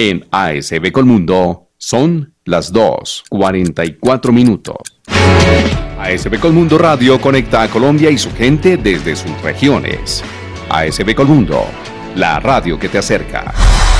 En ASB Colmundo son las 2:44 minutos. ASB Colmundo Radio conecta a Colombia y su gente desde sus regiones. ASB Colmundo, la radio que te acerca.